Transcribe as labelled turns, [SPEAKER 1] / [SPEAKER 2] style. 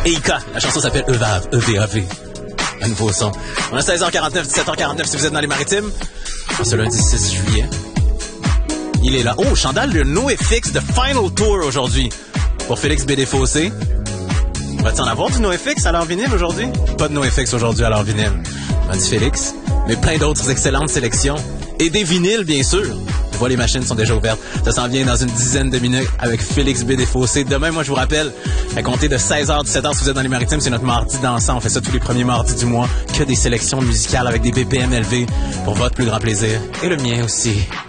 [SPEAKER 1] Eika, la chanson s'appelle EVAV, E-V-A-V. Un nouveau son. On a 16h49, 17h49 si vous êtes dans les maritimes. En ce lundi 6 juillet. Il est là. Oh, Chandal, le NoFX de Final Tour aujourd'hui. Pour Félix Bédéfossé. Va-t-il en avoir du NoFX à l'heure vinyle aujourd'hui? Pas de NoFX aujourd'hui à l'heure vinyle. M'a dit Félix. Mais plein d'autres excellentes sélections. Et des vinyles, bien sûr. Je vois les machines sont déjà ouvertes. Ça s'en vient dans une dizaine de minutes avec Félix Bédéfossé. Demain, moi, je vous rappelle, à compter de 16h, 17h, si vous êtes dans les maritimes, c'est notre mardi dansant. On fait ça tous les premiers mardis du mois. Que des sélections musicales avec des BPM élevés pour votre plus grand plaisir. Et le mien aussi.